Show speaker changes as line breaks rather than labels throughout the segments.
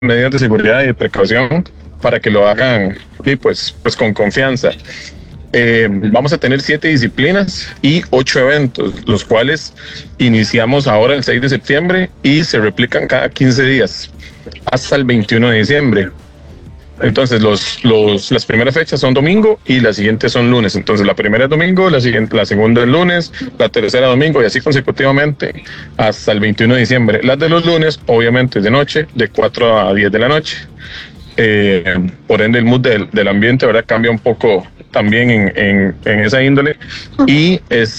medidas de seguridad y de precaución para que lo hagan y pues con confianza. Vamos a tener 7 disciplinas y 8 eventos, los cuales iniciamos ahora el 6 de septiembre y se replican cada 15 días hasta el 21 de diciembre. Entonces las primeras fechas son domingo y las siguientes son lunes. Entonces la primera es domingo, la segunda es lunes, la tercera domingo y así consecutivamente hasta el 21 de diciembre. Las de los lunes obviamente es de noche, de 4 a 10 de la noche. Por ende el mood del ambiente, ¿verdad?, cambia un poco también en esa índole. Y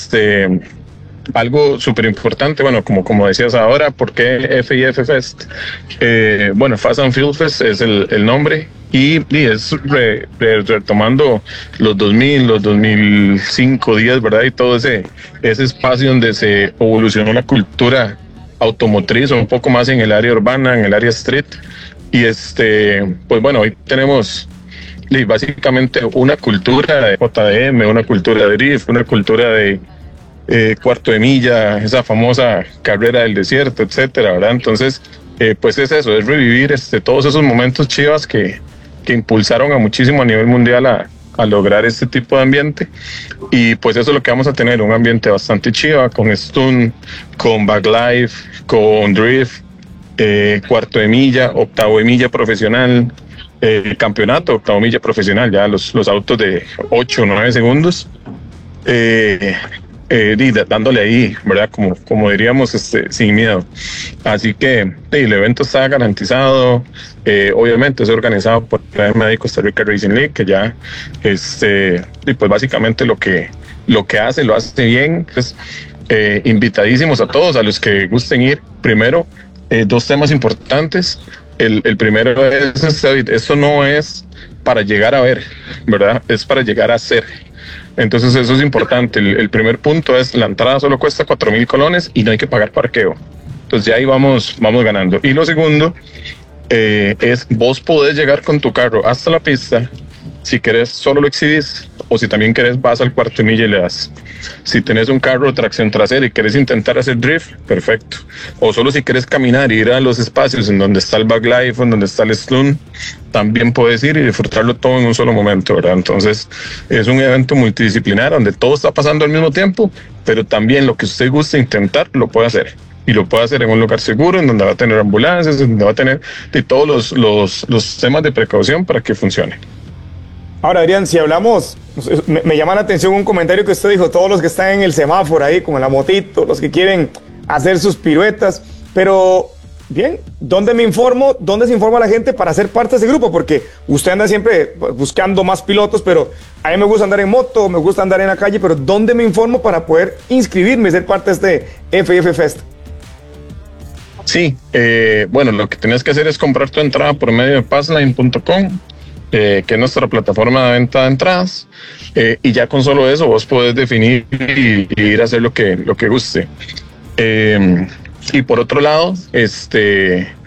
algo súper importante, bueno, como decías ahora, ¿por qué FIF Fest? Bueno, Fast and Field Fest es el nombre y es retomando los 2000, los 2005, 10, ¿verdad? Y todo ese espacio donde se evolucionó la cultura automotriz, un poco más en el área urbana, en el área street. Y pues bueno, hoy tenemos básicamente una cultura de JDM, una cultura de drift, una cultura de cuarto de milla, esa famosa carrera del desierto, etcétera, ¿verdad? Entonces, pues es eso, es revivir todos esos momentos chivas que impulsaron a muchísimo a nivel mundial a lograr este tipo de ambiente. Y pues eso es lo que vamos a tener, un ambiente bastante chiva, con stunt, con backlife, con drift, cuarto de milla, octavo de milla profesional, campeonato, octavo milla profesional, ya los autos de 8 o 9 segundos, dándole ahí, ¿verdad? Como diríamos, sin miedo. Así que el evento está garantizado, obviamente es organizado por la AMA Costa Rica Racing League, que ya, y pues básicamente lo que hace, lo hace bien. Pues, invitadísimos a todos, a los que gusten ir. Primero, 2 temas importantes. El primero es, esto no es para llegar a ver, ¿verdad? Es para llegar a ser. Entonces eso es importante. El primer punto es, la entrada solo cuesta 4,000 colones y no hay que pagar parqueo. Entonces ya ahí vamos ganando. Y lo segundo es, vos podés llegar con tu carro hasta la pista. Si querés solo lo exhibís, o si también querés vas al cuarto de milla y le das. Si tenés un carro de tracción trasera y querés intentar hacer drift, perfecto. O solo si querés caminar y ir a los espacios en donde está el backlife, en donde está el stunt, también puedes ir y disfrutarlo todo en un solo momento, ¿verdad? Entonces es un evento multidisciplinar donde todo está pasando al mismo tiempo, pero también lo que usted guste intentar lo puede hacer. Y lo puede hacer en un lugar seguro, en donde va a tener ambulancias, en donde va a tener todos los temas de precaución para que funcione.
Ahora, Adrián, si hablamos, me llama la atención un comentario que usted dijo, todos los que están en el semáforo ahí, con la motito, los que quieren hacer sus piruetas, pero bien, ¿dónde me informo? ¿Dónde se informa la gente para ser parte de ese grupo? Porque usted anda siempre buscando más pilotos, pero a mí me gusta andar en moto, me gusta andar en la calle, pero ¿dónde me informo para poder inscribirme y ser parte de este FIF Fest?
Sí, bueno, lo que tienes que hacer es comprar tu entrada por medio de passline.com, que es nuestra plataforma de venta de entradas, y ya con solo eso vos podés definir y ir a hacer lo que guste. Y por otro lado,